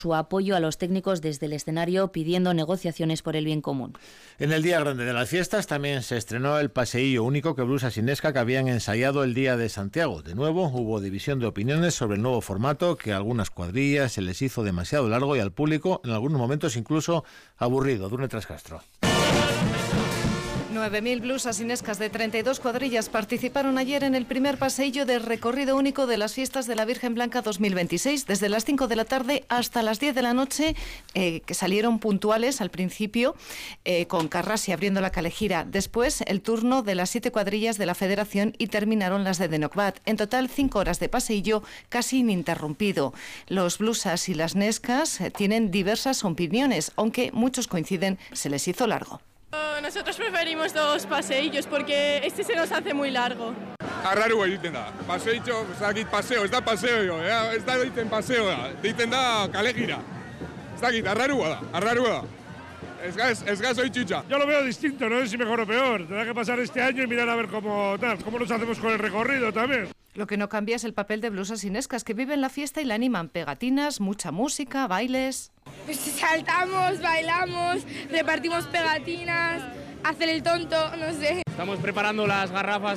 su apoyo a los técnicos desde el escenario, pidiendo negociaciones por el bien común. En el día grande de las fiestas también se estrenó el paseillo único que Blusas y Nesca que habían ensayado el día de Santiago. De nuevo hubo división de opiniones sobre el nuevo formato, que a algunas cuadrillas se les hizo demasiado largo y al público en algunos momentos incluso aburrido. Durne Trascastro. 9.000 blusas y nescas de 32 cuadrillas participaron ayer en el primer paseillo de recorrido único de las fiestas de la Virgen Blanca 2026, desde las 5 de la tarde hasta las 10 de la noche, que salieron puntuales al principio, con Carrás y abriendo la Calejira. Después, el turno de las 7 cuadrillas de la Federación y terminaron las de Denocbat. En total, 5 horas de paseillo casi ininterrumpido. Los blusas y las nescas tienen diversas opiniones, aunque muchos coinciden, se les hizo largo. Nosotros preferimos 2 paseillos porque este se nos hace muy largo. Arrarua egiten da. Paseitxo, zakit paseo, ez da paseo, ez da deiten paseo da. Deiten da Calejira. Zakit, arrarua da. Es gas hoy chucha. Yo lo veo distinto, no sé si mejor o peor. Tendrá que pasar este año y mirar a ver cómo nos hacemos con el recorrido también. Lo que no cambia es el papel de blusas y nescas, que viven la fiesta y la animan. Pegatinas, mucha música, bailes. Pues saltamos, bailamos, repartimos pegatinas, hacer el tonto, no sé. Estamos preparando las garrafas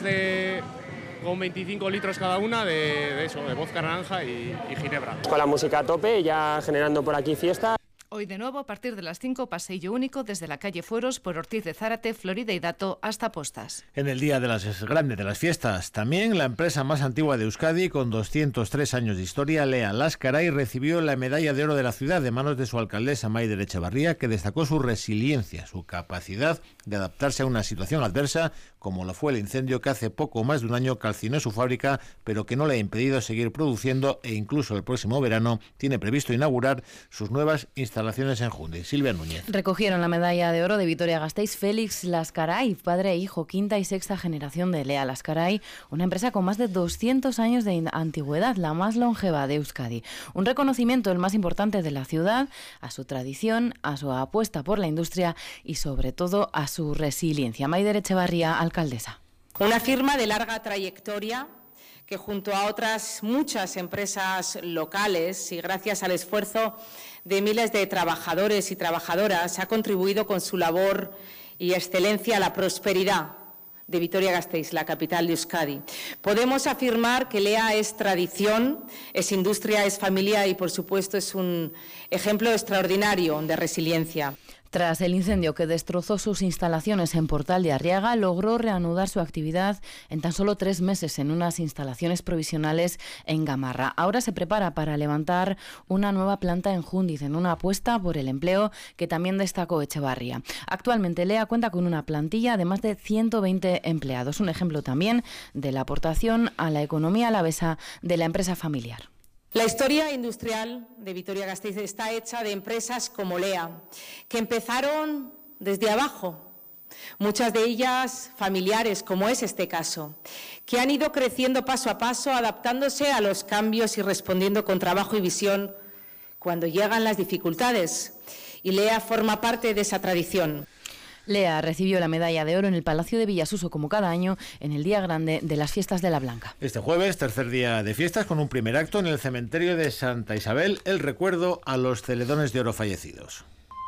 con 25 litros cada una de vodka naranja y ginebra. Con la música a tope, ya generando por aquí fiesta. Hoy de nuevo, a partir de las 5, paseillo único desde la calle Fueros por Ortiz de Zárate, Florida y Dato hasta Postas. En el día de las grandes de las fiestas, también la empresa más antigua de Euskadi, con 203 años de historia, Lea Lascaray, recibió la medalla de oro de la ciudad de manos de su alcaldesa Maider Echevarría, que destacó su resiliencia, su capacidad de adaptarse a una situación adversa, como lo fue el incendio que hace poco más de un año calcinó su fábrica, pero que no le ha impedido seguir produciendo e incluso el próximo verano tiene previsto inaugurar sus nuevas instalaciones en Jundiz. Silvia Núñez. Recogieron la medalla de oro de Vitoria-Gasteiz Félix Lascaray, padre e hijo, quinta y sexta generación de Lea Lascaray, una empresa con más de 200 años de antigüedad, la más longeva de Euskadi. Un reconocimiento, el más importante de la ciudad, a su tradición, a su apuesta por la industria y sobre todo a su resiliencia. Maider Echevarría, alcaldesa. Una firma de larga trayectoria que junto a otras muchas empresas locales y gracias al esfuerzo de miles de trabajadores y trabajadoras ha contribuido con su labor y excelencia a la prosperidad de Vitoria-Gasteiz, la capital de Euskadi. Podemos afirmar que Lea es tradición, es industria, es familia y por supuesto es un ejemplo extraordinario de resiliencia. Tras el incendio que destrozó sus instalaciones en Portal de Arriaga, logró reanudar su actividad en tan solo 3 meses en unas instalaciones provisionales en Gamarra. Ahora se prepara para levantar una nueva planta en Jundiz, en una apuesta por el empleo que también destacó Echevarría. Actualmente Lea cuenta con una plantilla de más de 120 empleados, un ejemplo también de la aportación a la economía alavesa de la empresa familiar. La historia industrial de Vitoria-Gasteiz está hecha de empresas como Lea, que empezaron desde abajo, muchas de ellas familiares, como es este caso, que han ido creciendo paso a paso, adaptándose a los cambios y respondiendo con trabajo y visión cuando llegan las dificultades. Y Lea forma parte de esa tradición. Lea recibió la medalla de oro en el Palacio de Villasuso, como cada año, en el día grande de las fiestas de la Blanca. Este jueves, tercer día de fiestas, con un primer acto en el cementerio de Santa Isabel, el recuerdo a los celedones de oro fallecidos.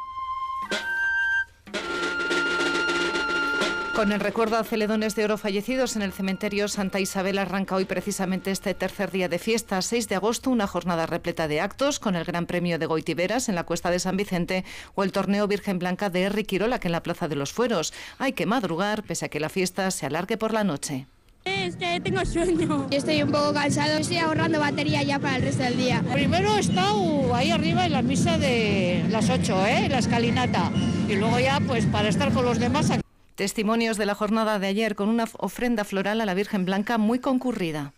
Con el recuerdo a celedones de oro fallecidos en el cementerio Santa Isabel arranca hoy precisamente este tercer día de fiestas, 6 de agosto, una jornada repleta de actos con el Gran Premio de Goitiberas en la Cuesta de San Vicente o el Torneo Virgen Blanca de Herri Kirola en la Plaza de los Fueros. Hay que madrugar pese a que la fiesta se alargue por la noche. Es que tengo sueño. Yo estoy un poco cansado, estoy ahorrando batería ya para el resto del día. Primero he estado ahí arriba en la misa de las 8, la escalinata, y luego ya pues para estar con los demás aquí. Testimonios de la jornada de ayer con una ofrenda floral a la Virgen Blanca muy concurrida.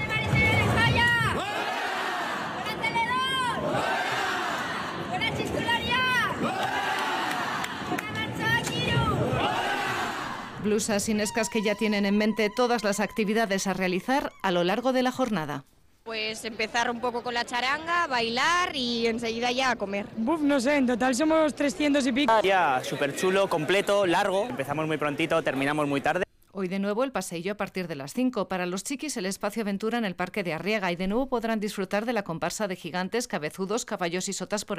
Blusas y nescas que ya tienen en mente todas las actividades a realizar a lo largo de la jornada. Pues empezar un poco con la charanga, bailar y enseguida ya a comer. No sé, en total somos 300 y pico. Ya súper chulo, completo, largo. Empezamos muy prontito, terminamos muy tarde. Hoy de nuevo el paseillo a partir de las 5. Para los chiquis el espacio aventura en el Parque de Arriaga y de nuevo podrán disfrutar de la comparsa de gigantes, cabezudos, caballos y sotas por